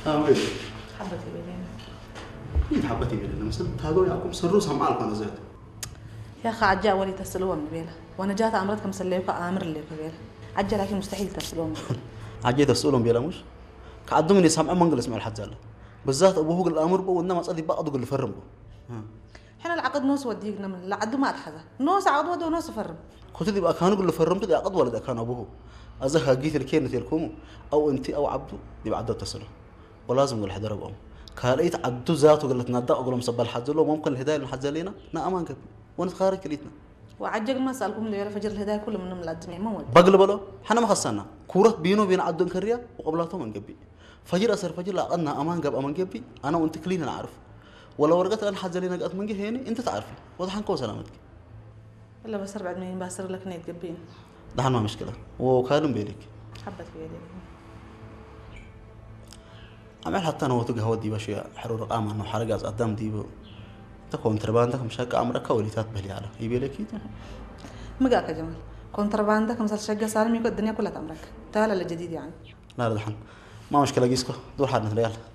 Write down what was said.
وين؟ حبتي بيننا. مين حبتي بيننا؟ مثلا هذول يعقوب سروسها معلك أنا زاد. يا أخي عجا ولي تسلوها من بيلا، وأنا جات أمرتكم سليك أمر اللي بيلا. عجا لكن مستحيل تسلوهم. عجيت أسألهم بيلا مش؟ كعدو من يسمع منقل اسمع الحد زال. بالذات أبوه قال الأمر بو وإنما صدق بقى أقول فرم بو. إحنا العقد نوس وديقنا من العقد ما أتحذر. نوس عقد ودو نوس فرم. كنت دي بقى كانوا يقول فرم تدي عقد ولد كان أبوه. أزهق جيت الكينة تلكمه أو أنت أو عبدو دي بعد تسأله. ولازم نقول حدا ربهم. كاريت عدو ذاته قالت نادى أقول مصب الحد له ممكن الهداية من حد لينا نا أمان قبل ونتخارج كليتنا. وعجق ما سألكم ليه فجر الهدايا كل منهم الأجمع ما ود. بقلب له حنا ما خصنا كورة بينه وبين عدو كريا وقبلته من قبي. فجر أسر فجر لا قدنا أمان قب أمان قبي أنا وأنت كلينا نعرف. ولا ورقة أنا حد لينا قد من جه هنا أنت تعرفي وضحن كو سلامتك. إلا بسر بعد ما ينبسر لك نيت قبين. ده ما مشكلة وكالم بيلك. حبت بيدي. عمل حتى أنا وتجه ودي بشيء حرور قام إنه حرقة قدام ديبو تكون ترباندك مشاك أمرك ولي تاتبلي على يبي لك كده مقاك يا جمال كونترباندك مثل شقة سالم يقول الدنيا كلها تمرك تعال الجديد يعني لا لا دحين ما مشكلة جيسكو دور حد نتريال